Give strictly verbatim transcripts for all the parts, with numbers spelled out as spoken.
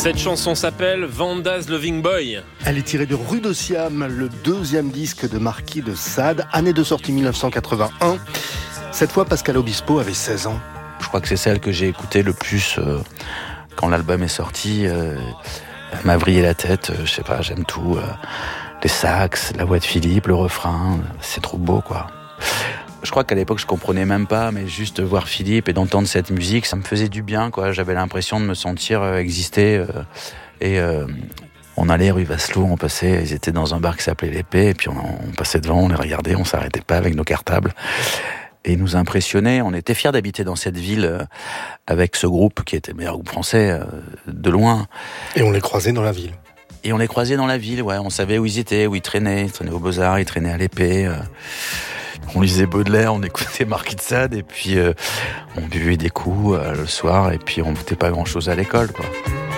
Cette chanson s'appelle Vanda's Loving Boy. Elle est tirée de Rue de Siam, le deuxième disque de Marquis de Sade, année de sortie mille neuf cent quatre-vingt-un. Cette fois, Pascal Obispo avait seize ans. Je crois que c'est celle que j'ai écoutée le plus euh, quand l'album est sorti. Euh, elle m'a vrillé la tête, euh, je sais pas, j'aime tout. Euh, les sax, la voix de Philippe, le refrain, c'est trop beau, quoi. Je crois qu'à l'époque, je comprenais même pas, mais juste voir Philippe et d'entendre cette musique, ça me faisait du bien, quoi. J'avais l'impression de me sentir euh, exister. Euh, et euh, on allait rue Vasselot, on passait, ils étaient dans un bar qui s'appelait l'Épée, et puis on, on passait devant, on les regardait, on s'arrêtait pas avec nos cartables. Et ils nous impressionnaient. On était fiers d'habiter dans cette ville euh, avec ce groupe qui était le meilleur groupe français, euh, de loin. Et on les croisait dans la ville. Et on les croisait dans la ville, ouais. On savait où ils étaient, où ils traînaient. Ils traînaient aux Beaux-Arts, ils traînaient à l'Épée. Euh, on lisait Baudelaire, on écoutait Marquis de Sade, et puis euh, on buvait des coups euh, le soir, et puis on foutait pas grand-chose à l'école, quoi.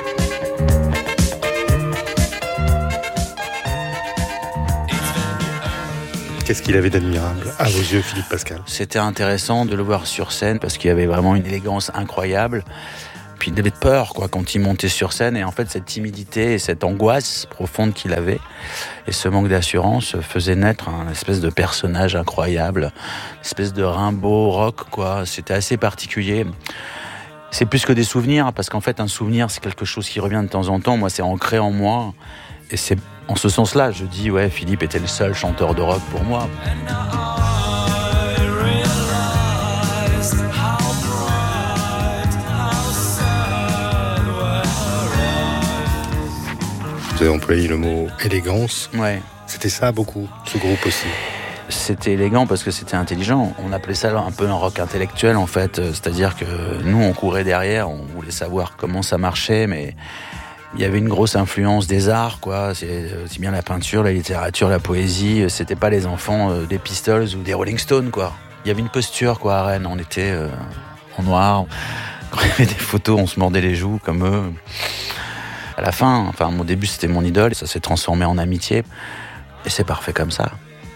Qu'est-ce qu'il avait d'admirable à vos yeux, Philippe Pascal ? C'était intéressant de le voir sur scène parce qu'il y avait vraiment une élégance incroyable. Puis il avait peur, quoi, quand il montait sur scène. Et en fait, cette timidité et cette angoisse profonde qu'il avait et ce manque d'assurance faisaient naître un espèce de personnage incroyable, une espèce de Rimbaud rock, quoi. C'était assez particulier. C'est plus que des souvenirs, parce qu'en fait, un souvenir, c'est quelque chose qui revient de temps en temps. Moi, c'est ancré en moi. Et c'est en ce sens-là, je dis, ouais, Philippe était le seul chanteur de rock pour moi. Vous avez employé le mot élégance. Ouais. C'était ça beaucoup, ce groupe aussi. C'était élégant parce que c'était intelligent. On appelait ça un peu un rock intellectuel, en fait. C'est-à-dire que nous, on courait derrière, on voulait savoir comment ça marchait, mais il y avait une grosse influence des arts, quoi. C'est, c'est bien la peinture, la littérature, la poésie. C'était pas les enfants euh, des Pistols ou des Rolling Stones, quoi. Il y avait une posture, quoi, à Rennes. On était euh, en noir. Quand il y avait des photos, on se mordait les joues comme eux. À la fin, enfin, au début, c'était mon idole. Ça s'est transformé en amitié. Et c'est parfait comme ça.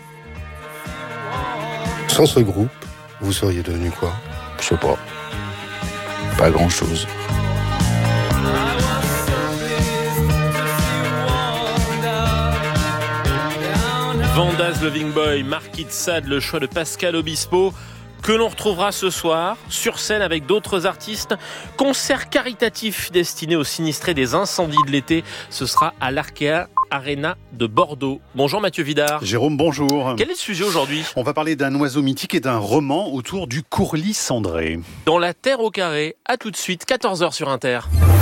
Sans ce groupe, vous seriez devenu quoi ? Je sais pas. Pas grand-chose. Vanda's Loving Boy, Marquis de Sade, le choix de Pascal Obispo, que l'on retrouvera ce soir sur scène avec d'autres artistes. Concert caritatif destiné aux sinistrés des incendies de l'été. Ce sera à l'Arkea Arena de Bordeaux. Bonjour Mathieu Vidard. Jérôme, bonjour. Quel est le sujet aujourd'hui ? On va parler d'un oiseau mythique et d'un roman autour du courlis cendré. Dans la Terre au carré, à tout de suite, quatorze heures sur Inter.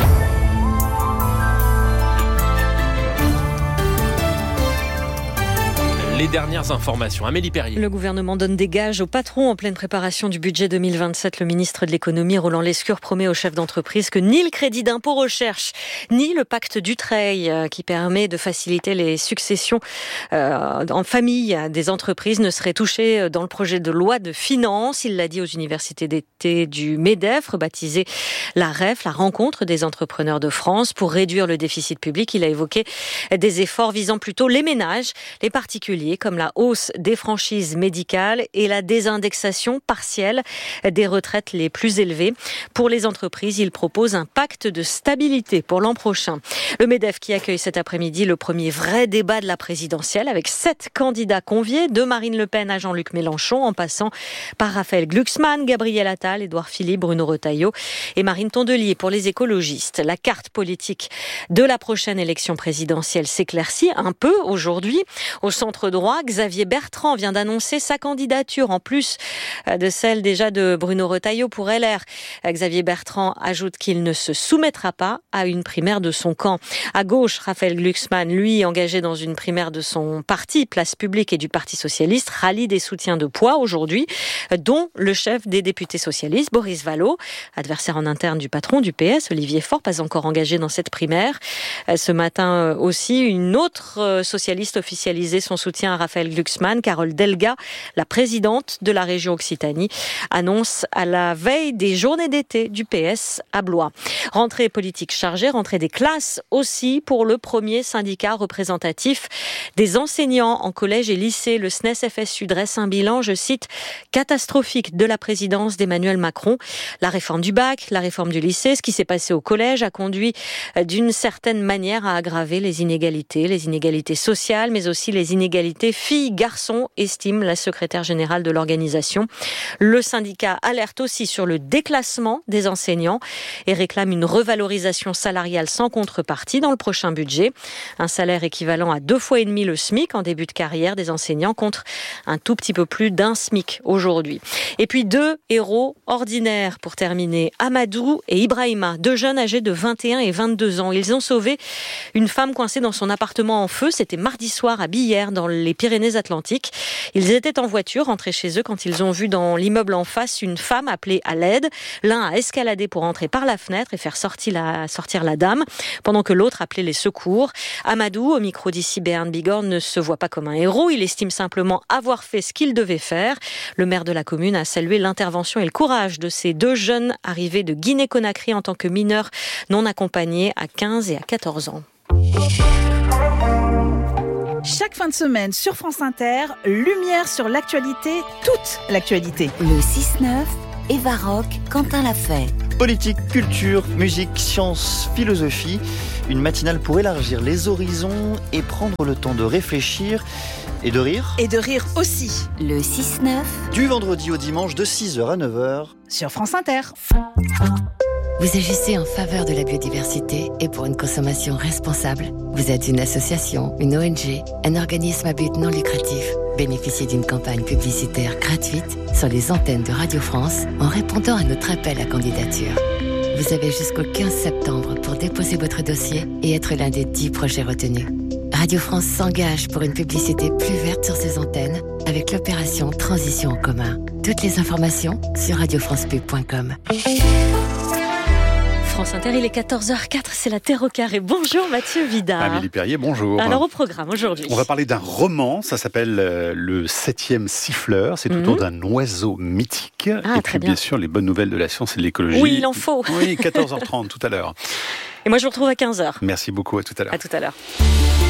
Les dernières informations. Amélie Perrier. Le gouvernement donne des gages aux patrons en pleine préparation du budget deux mille vingt-sept. Le ministre de l'économie, Roland Lescure, promet aux chefs d'entreprise que ni le crédit d'impôt recherche, ni le pacte Dutreil, qui permet de faciliter les successions euh, en famille des entreprises, ne seraient touchés dans le projet de loi de finances. Il l'a dit aux universités d'été du MEDEF, rebaptisé la R E F, la rencontre des entrepreneurs de France. Pour réduire le déficit public, il a évoqué des efforts visant plutôt les ménages, les particuliers, comme la hausse des franchises médicales et la désindexation partielle des retraites les plus élevées. Pour les entreprises, il propose un pacte de stabilité pour l'an prochain. Le MEDEF qui accueille cet après-midi le premier vrai débat de la présidentielle avec sept candidats conviés, de Marine Le Pen à Jean-Luc Mélenchon, en passant par Raphaël Glucksmann, Gabriel Attal, Édouard Philippe, Bruno Retailleau et Marine Tondelier pour les écologistes. La carte politique de la prochaine élection présidentielle s'éclaircit un peu aujourd'hui. Au centre droit, Xavier Bertrand vient d'annoncer sa candidature, en plus de celle déjà de Bruno Retailleau pour L R. Xavier Bertrand ajoute qu'il ne se soumettra pas à une primaire de son camp. À gauche, Raphaël Glucksmann, lui, engagé dans une primaire de son parti, Place Publique et du Parti Socialiste, rallie des soutiens de poids aujourd'hui, dont le chef des députés socialistes, Boris Vallaud, adversaire en interne du patron du P S, Olivier Faure, pas encore engagé dans cette primaire. Ce matin aussi, une autre socialiste officialisait son soutien africain Raphaël Glucksmann, Carole Delga, la présidente de la région Occitanie, annonce à la veille des journées d'été du P S à Blois. Rentrée politique chargée, rentrée des classes aussi pour le premier syndicat représentatif des enseignants en collège et lycée. Le S N E S F S U dresse un bilan, je cite, catastrophique de la présidence d'Emmanuel Macron. La réforme du bac, la réforme du lycée, ce qui s'est passé au collège a conduit d'une certaine manière à aggraver les inégalités, les inégalités sociales, mais aussi les inégalités filles-garçons, estime la secrétaire générale de l'organisation. Le syndicat alerte aussi sur le déclassement des enseignants et réclame une revalorisation salariale sans contrepartie dans le prochain budget. Un salaire équivalent à deux fois et demi le SMIC en début de carrière des enseignants contre un tout petit peu plus d'un SMIC aujourd'hui. Et puis deux héros ordinaires pour terminer, Amadou et Ibrahima, deux jeunes âgés de vingt et un et vingt-deux ans. Ils ont sauvé une femme coincée dans son appartement en feu. C'était mardi soir à Billère, dans les Pyrénées-Atlantiques. Ils étaient en voiture, rentrés chez eux, quand ils ont vu dans l'immeuble en face une femme appelée à l'aide. L'un a escaladé pour entrer par la fenêtre et faire sortir la, sortir la dame, pendant que l'autre appelait les secours. Amadou, au micro d'ici Béarn Bigorre, ne se voit pas comme un héros. Il estime simplement avoir fait ce qu'il devait faire. Le maire de la commune a salué l'intervention et le courage de ces deux jeunes arrivés de Guinée-Conakry en tant que mineurs non accompagnés à quinze et à quatorze ans. Chaque fin de semaine sur France Inter, lumière sur l'actualité, toute l'actualité. Le six neuf, Eva Rock, Quentin Lafay. Politique, culture, musique, science, philosophie. Une matinale pour élargir les horizons et prendre le temps de réfléchir et de rire. Et de rire aussi. Le six neuf. Du vendredi au dimanche de six heures à neuf heures. Sur France Inter. Vous agissez en faveur de la biodiversité et pour une consommation responsable. Vous êtes une association, une O N G, un organisme à but non lucratif. Bénéficiez d'une campagne publicitaire gratuite sur les antennes de Radio France en répondant à notre appel à candidature. Vous avez jusqu'au quinze septembre pour déposer votre dossier et être l'un des dix projets retenus. Radio France s'engage pour une publicité plus verte sur ses antennes avec l'opération Transition en commun. Toutes les informations sur radio france pub point com. France Inter, il est quatorze heures quatre, c'est la Terre au carré. Bonjour Mathieu Vidard. Amélie Perrier, bonjour. Alors au programme aujourd'hui. On va parler d'un roman, ça s'appelle euh, Le Septième Siffleur, c'est Mhm. autour d'un oiseau mythique. Ah, et très puis bien. bien sûr les bonnes nouvelles de la science et de l'écologie. Oui, il en faut. Oui, quatorze heures trente tout à l'heure. Et moi je vous retrouve à quinze heures. Merci beaucoup, à tout à l'heure. À tout à l'heure.